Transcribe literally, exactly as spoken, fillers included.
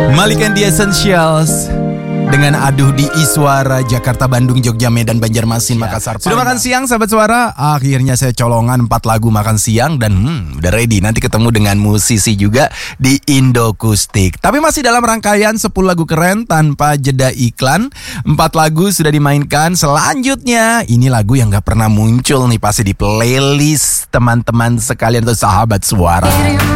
Malik and the Essentials dengan Aduh di Iswara, Jakarta, Bandung, Jogja, Medan, Banjarmasin, Makassar. Sudah makan siang sahabat suara? Akhirnya saya colongan empat lagu makan siang dan hmm, udah ready. Nanti ketemu dengan musisi juga di Indokustik. Tapi masih dalam rangkaian sepuluh lagu keren tanpa jeda iklan. empat lagu sudah dimainkan. Selanjutnya ini lagu yang gak pernah muncul nih pasti di playlist teman-teman sekalian atau sahabat suara.